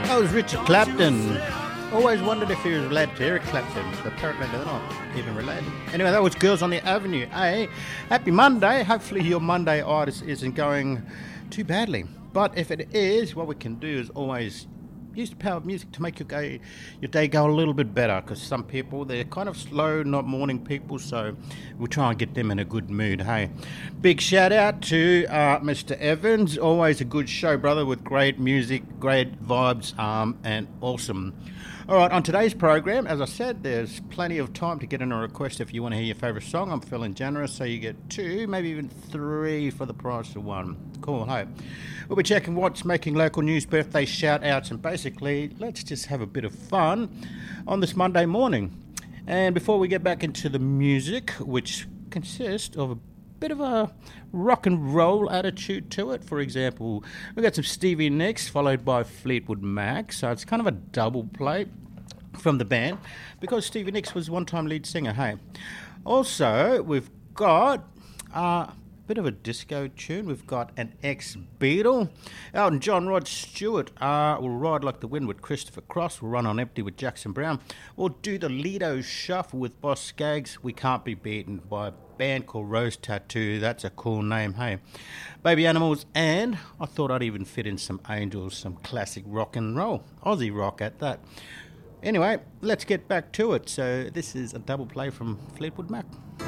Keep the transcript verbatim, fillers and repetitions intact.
That was Richard Clapton. Always wondered if he was related to Eric Clapton, but apparently they're not even related. Anyway, that was Girls on the Avenue. Hey, happy Monday. Hopefully your Monday artist isn't going too badly. But if it is, what we can do is always use the power of music to make your day, your day go a little bit better, because some people, they're kind of slow, not morning people, so we'll try and get them in a good mood. Hey, big shout out to uh, Mister Evans. Always a good show, brother, with great music, great vibes, um, and awesome. All right, on today's program, as I said, there's plenty of time to get in a request if you want to hear your favourite song. I'm feeling generous, so you get two, maybe even three for the price of one. Cool, hey. We'll be checking what's making local news, birthday shout-outs, and basically, let's just have a bit of fun on this Monday morning. And before we get back into the music, which consists of a bit of a rock and roll attitude to it. For example, we've got some Stevie Nicks followed by Fleetwood Mac, so it's kind of a double play from the band because Stevie Nicks was one-time lead singer, hey. Also, we've got uh, a bit of a disco tune. We've got an ex-Beatle. Elton John, Rod Stewart. Uh, we'll ride like the wind with Christopher Cross. We'll run on empty with Jackson Brown. We'll do the Lido Shuffle with Boss Skaggs. We Can't Be Beaten by a band called Rose Tattoo. That's a cool name, hey. Baby Animals, and I thought I'd even fit in some Angels, some classic rock and roll. Aussie rock at that. Anyway, let's get back to it. So this is a double play from Fleetwood Mac.